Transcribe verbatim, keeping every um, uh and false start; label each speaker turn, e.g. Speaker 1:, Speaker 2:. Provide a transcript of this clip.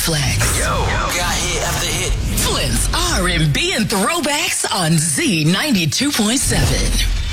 Speaker 1: Flex.
Speaker 2: Yo, got hit after hit.
Speaker 1: Flint's R and B and throwbacks on Z ninety-two point seven.